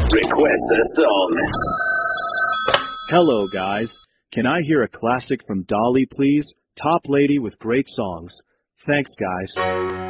Request a song. Hello, guys. Can I hear a classic from Dolly, please? Top lady with great songs. Thanks, guys.